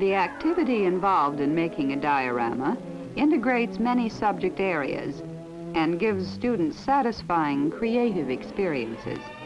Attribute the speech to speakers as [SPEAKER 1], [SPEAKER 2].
[SPEAKER 1] The activity involved in making a diorama integrates many subject areas and gives students satisfying creative experiences.